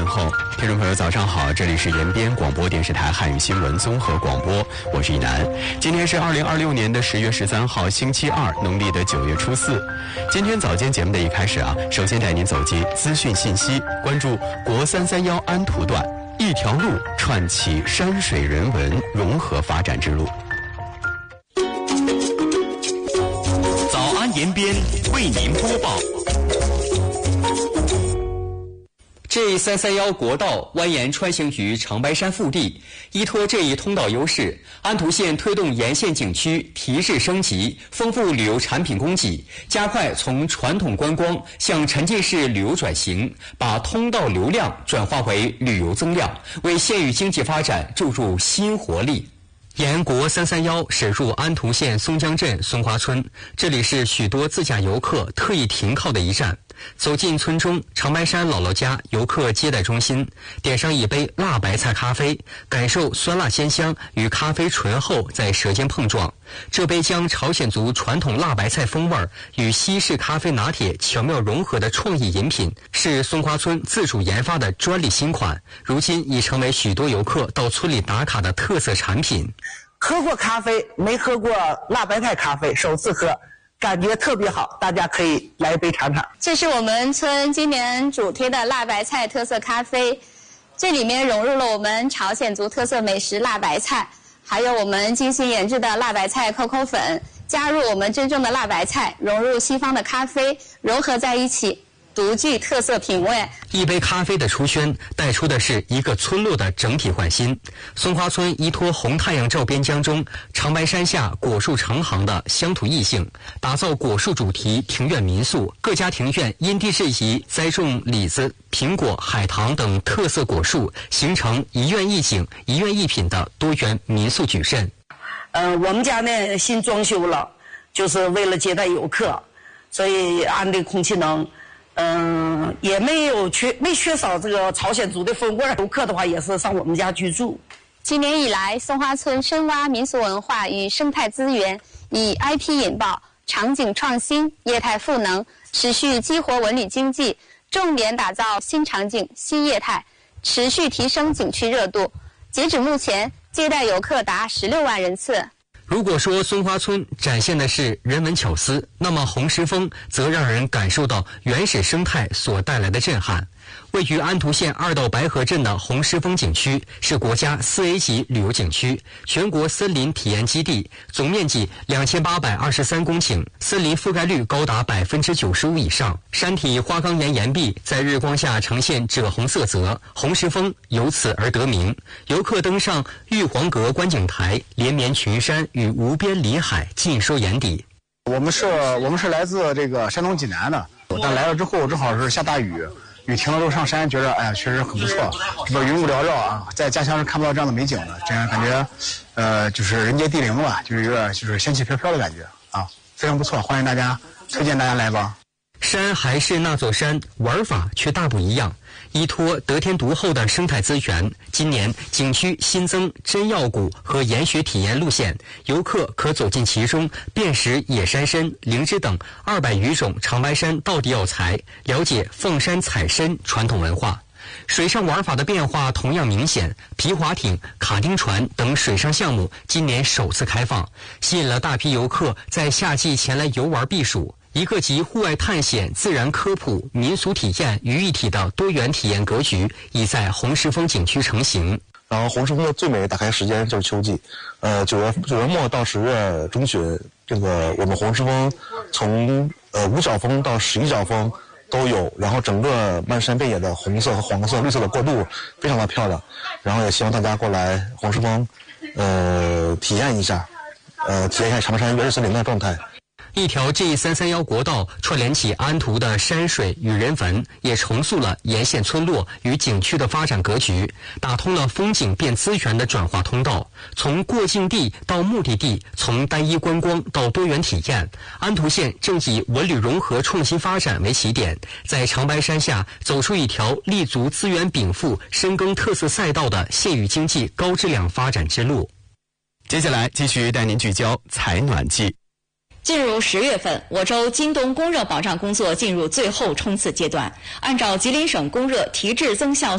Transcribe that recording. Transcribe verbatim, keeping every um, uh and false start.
后，听众朋友早上好，这里是延边广播电视台汉语新闻综合广播，我是一楠。今天是二零二六年的十月十三号，星期二，农历的九月初四。今天早间节目的一开始啊，首先带您走进资讯信息，关注国三三幺安图段，一条路串起山水人文融合发展之路。 早安延边为您播报。G 三三一国道蜿蜒穿行于长白山腹地，依托这一通道优势，安图县推动沿线景区提质升级，丰富旅游产品供给，加快从传统观光向沉浸式旅游转型，把通道流量转化为旅游增量，为县域经济发展注入新活力。沿国三三一驶入安图县松江镇松花村，这里是许多自驾游客特意停靠的一站。走进村中长白山姥姥家游客接待中心，点上一杯辣白菜咖啡，感受酸辣鲜香与咖啡醇厚在舌尖碰撞。这杯将朝鲜族传统辣白菜风味与西式咖啡拿铁巧妙融合的创意饮品，是松花村自主研发的专利新款，如今已成为许多游客到村里打卡的特色产品。 喝过咖啡没喝过辣白菜咖啡，首次喝感觉特别好，大家可以来一杯尝尝。 这是我们村今年主推的辣白菜特色咖啡，这里面融入了我们朝鲜族特色美食辣白菜，还有我们精心研制的辣白菜 C O C O 粉，加入我们真正的辣白菜，融入西方的咖啡，融合在一起，独具特色品味。 一杯咖啡的出轩，带出的是一个村落的整体焕新。松花村依托红太阳照边疆中长白山下果树成行的乡土意境，打造果树主题庭院民宿，各家庭院因地制宜栽种李子、苹果、海棠等特色果树，形成一院一景、一院一品的多元民宿矩阵。 呃，我们家呢新装修了，就是为了接待游客，所以安的空气能。嗯，也没有缺没缺少这个朝鲜族的风味。游客的话也是上我们家居住。 今年以来，松花村深挖民俗文化与生态资源，以 I P 引爆、场景创新、业态赋能，持续激活文旅经济，重点打造新场景、新业态，持续提升景区热度。截止目前，接待游客达十六万人次。 如果说松花村展现的是人文巧思，那么红石峰则让人感受到原始生态所带来的震撼。位于安图县二道白河镇的红石峰景区是国家 四 A 级旅游景区，全国森林体验基地，总面积两千八百二十三公顷，森林覆盖率高达百分之九十五以上。山体花岗岩岩壁在日光下呈现赭红色泽，红石峰由此而得名。游客登上玉皇阁观景台，连绵群山与无边里海尽收眼底。 我们是我们是来自这个山东济南的，但来了之后正好是下大雨。雨停了之后上山，觉得哎呀确实很不错，这边云雾缭绕啊，在家乡是看不到这样的美景的，这样感觉，呃，就是人杰地灵吧，就是有点就是仙气飘飘的感觉啊，非常不错，欢迎大家，推荐大家来吧。 山还是那座山，玩法却大不一样。依托得天独厚的生态资源，今年景区新增真药谷和研学体验路线，游客可走进其中，辨识野山参、灵芝等二百余种长白山道地药材，了解凤山采参传统文化。水上玩法的变化同样明显，皮划艇、卡丁船等水上项目今年首次开放，吸引了大批游客在夏季前来游玩避暑。一个集户外探险、自然科普、民俗体验于一体的多元体验格局已在红石峰景区成型。 然后红石峰的最美打开时间就是秋季，呃，九月九月末到十月中旬，这个我们红石峰从呃五角峰到十一角峰都有，然后整个漫山遍野的红色和黄色、绿色的过渡非常的漂亮，然后也希望大家过来红石峰，呃，体验一下，呃，体验一下长白山原始森林的状态。 一条 G 三三一国道串联起安图的山水与人文，也重塑了沿线村落与景区的发展格局，打通了风景变资源的转化通道。从过境地到目的地，从单一观光到多元体验，安图县正以文旅融合创新发展为起点，在长白山下走出一条立足资源禀赋、深耕特色赛道的县域经济高质量发展之路。 接下来继续带您聚焦采暖季。 进入十月份，我州今冬供热保障工作进入最后冲刺阶段。按照吉林省供热提质增效